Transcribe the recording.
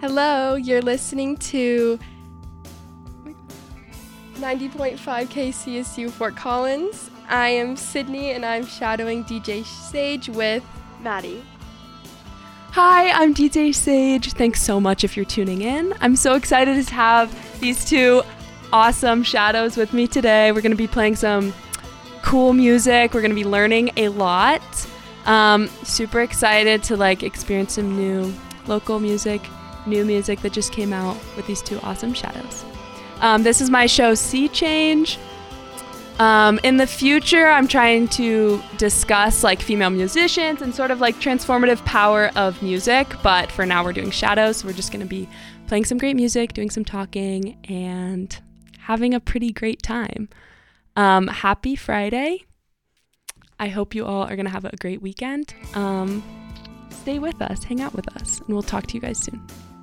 Hello, you're listening to 90.5 KCSU Fort Collins. I am Sydney and I'm shadowing DJ Sage with Maddie. Hi, I'm DJ Sage. Thanks so much if you're tuning in. I'm so excited to have these two awesome shadows with me today. We're going to be playing some cool music. We're going to be learning a lot. Super excited to experience some new local music, new music that just came out with these two awesome shadows. This is my show Sea Change. In the future, I'm trying to discuss female musicians and sort of transformative power of music. But for now, we're doing shadows. So we're just going to be playing some great music, doing some talking, and having a pretty great time. Happy Friday. I hope you all are going to have a great weekend. Stay with us, hang out with us, and we'll talk to you guys soon.